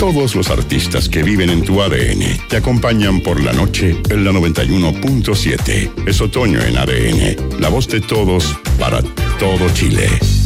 Todos los artistas que viven en tu ADN te acompañan por la noche en la 91.7. Es otoño en ADN, la voz de todos para todo Chile.